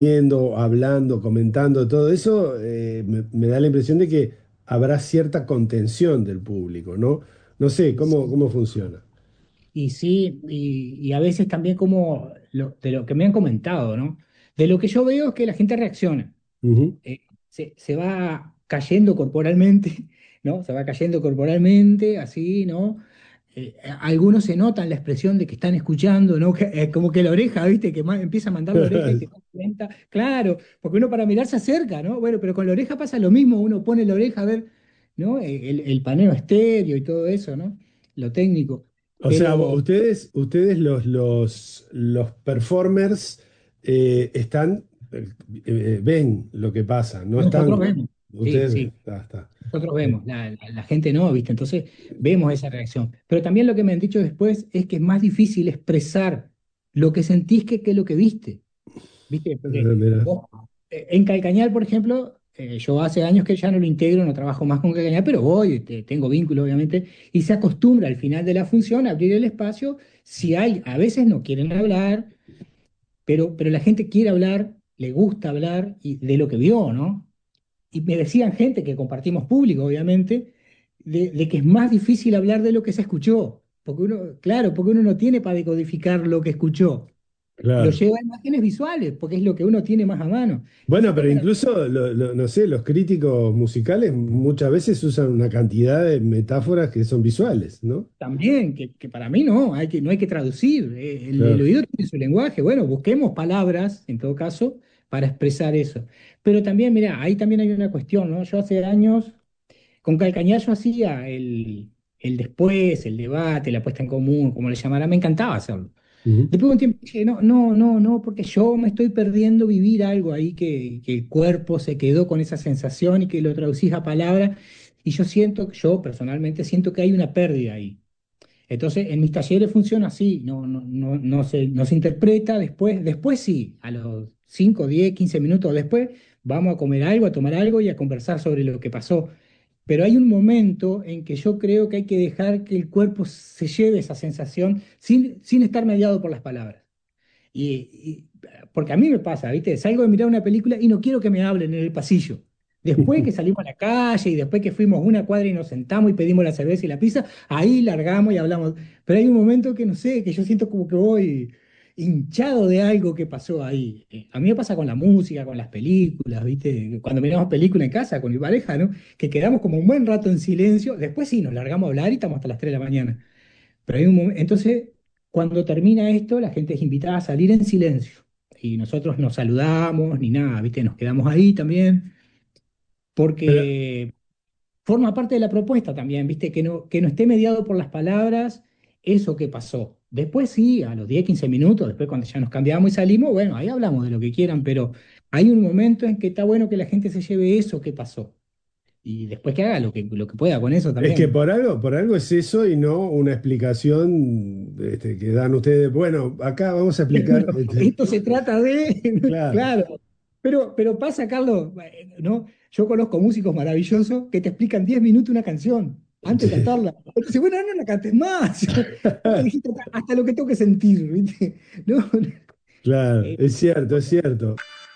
viendo, hablando, comentando, todo eso, me da la impresión de que habrá cierta contención del público, ¿no? No sé, ¿cómo funciona? Y sí, y a veces también como de lo que me han comentado, ¿no? De lo que yo veo es que la gente reacciona, Ujú. se va cayendo corporalmente, ¿no? Se va cayendo corporalmente, así, ¿no? Algunos se notan la expresión de que están escuchando, ¿no? Como que la oreja, ¿viste? Que empieza a mandar la oreja y te das cuenta. Claro, porque uno para mirar se acerca, ¿no? Bueno, pero con la oreja pasa lo mismo, uno pone la oreja a ver, ¿no? El paneo estéreo y todo eso, ¿no? Lo técnico. O sea, Pero ustedes los performers están, ven lo que pasa, no nosotros están, vemos, sí, ustedes, sí. está. Nosotros Eh, vemos, la gente no, ¿viste? Entonces vemos esa reacción. Pero también lo que me han dicho después es que es más difícil expresar lo que sentís que lo que viste, ¿viste? Porque Mira. vos, en Calcañal, por ejemplo, yo hace años que ya no lo integro, no trabajo más con Calcañal, pero voy, tengo vínculo, obviamente, y se acostumbra al final de la función a abrir el espacio. Si hay, a veces no quieren hablar, pero la gente quiere hablar, le gusta hablar y de lo que vio, ¿no? Y me decían gente que compartimos público, obviamente, de que es más difícil hablar de lo que se escuchó, porque uno, claro, porque uno no tiene para decodificar lo que escuchó, lo Claro. lleva a imágenes visuales, porque es lo que uno tiene más a mano. Bueno, Entonces, pero bueno, incluso, no sé, los críticos musicales muchas veces usan una cantidad de metáforas que son visuales, ¿no? también, que para mí no, no hay que traducir, el Claro. oído tiene su lenguaje, bueno, busquemos palabras, en todo caso, para expresar eso. Pero también, mira, ahí también hay una cuestión, ¿no? Yo hace años con Calcañazo hacía el después, el debate, la puesta en común, como le llamara, me encantaba hacerlo. Ujú. Después de un tiempo dije, no, no, no, no, porque yo me estoy perdiendo vivir algo ahí que el cuerpo se quedó con esa sensación y que lo traducís a palabras. Y yo siento, yo personalmente siento que hay una pérdida ahí. Entonces, en mis talleres funciona así, no se interpreta, después sí, a los 5 10 15 minutos después, vamos a comer algo, a tomar algo y a conversar sobre lo que pasó. Pero hay un momento en que yo creo que hay que dejar que el cuerpo se lleve esa sensación sin estar mediado por las palabras. Porque a mí me pasa, ¿viste? Salgo de mirar una película y no quiero que me hablen en el pasillo. Después que salimos a la calle y después que fuimos una cuadra y nos sentamos y pedimos la cerveza y la pizza, ahí largamos y hablamos. Pero hay un momento que no sé, que yo siento como que voy hinchado de algo que pasó ahí. A mí me pasa con la música, con las películas, ¿viste? Cuando miramos película en casa con mi pareja, ¿no? Que quedamos como un buen rato en silencio, después sí, nos largamos a hablar y estamos hasta las 3 de la mañana. Pero hay un momento, entonces, cuando termina esto, la gente es invitada a salir en silencio. Y nosotros no saludamos ni nada, ¿viste? Nos quedamos ahí también, Pero, porque forma parte de la propuesta también, ¿viste? Que no esté mediado por las palabras eso que pasó. Después sí, a los 10 15 minutos, después cuando ya nos cambiamos y salimos, bueno, ahí hablamos de lo que quieran, pero hay un momento en que está bueno que la gente se lleve eso que pasó. Y después que haga lo que pueda con eso es que también. por algo es eso y no una explicación que dan ustedes. Bueno, acá vamos a explicar. Bueno, esto se trata de, Claro. claro, pero pasa, Carlos, ¿no? Yo conozco músicos maravillosos que te explican 10 minutos una canción antes de Sí. cantarla. Entonces, bueno, no la cantes más. Ya me dijiste hasta lo que tengo que sentir, ¿viste? ¿No? Claro, Eh, es cierto, es cierto.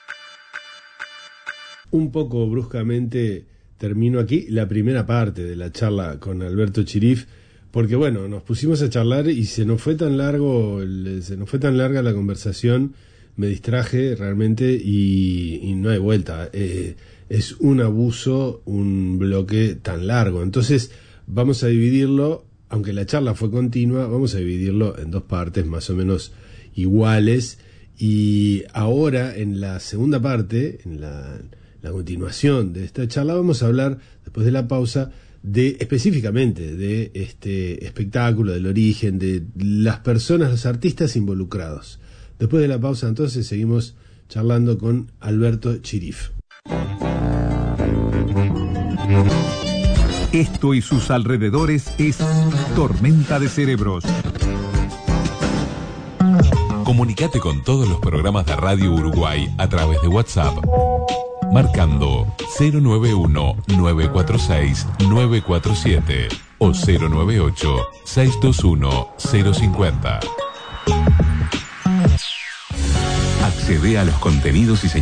Un poco bruscamente termino aquí la primera parte de la charla con Alberto Chirif, porque bueno, nos pusimos a charlar y se nos fue tan largo, se nos fue tan larga la conversación, me distraje realmente y no hay vuelta. Es un abuso, un bloque tan largo. Entonces vamos a dividirlo, aunque la charla fue continua, vamos a dividirlo en dos partes más o menos iguales. Y ahora, en la segunda parte, en la continuación de esta charla, vamos a hablar, después de la pausa, de específicamente de este espectáculo, del origen, de las personas, los artistas involucrados. Después de la pausa, entonces, seguimos charlando con Alberto Chirif. Esto y sus alrededores es Tormenta de Cerebros. Comunicate con todos los programas de Radio Uruguay a través de WhatsApp, marcando 091-946-947 o 098-621-050. Accede a los contenidos y señales